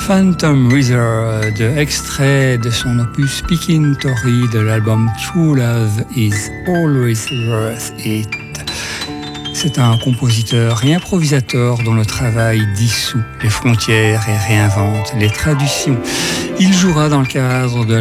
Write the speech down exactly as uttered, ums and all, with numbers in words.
Phantom Reader, de extrait de son opus Speaking Tori de l'album True Love is Always Worth It. C'est un compositeur et improvisateur dont le travail dissout les frontières et réinvente les traditions. Il jouera dans le cadre de